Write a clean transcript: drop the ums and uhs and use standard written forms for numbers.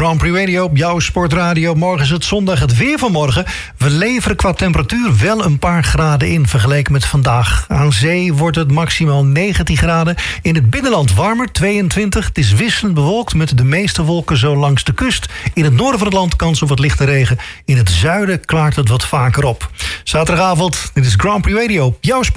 Grand Prix Radio, jouw sportradio. Morgen is het zondag, het weer van morgen. We leveren qua temperatuur wel een paar graden in vergeleken met vandaag. Aan zee wordt het maximaal 19 graden. In het binnenland warmer, 22. Het is wisselend bewolkt met de meeste wolken zo langs de kust. In het noorden van het land kans op wat lichte regen. In het zuiden klaart het wat vaker op. Zaterdagavond, dit is Grand Prix Radio, jouw sport.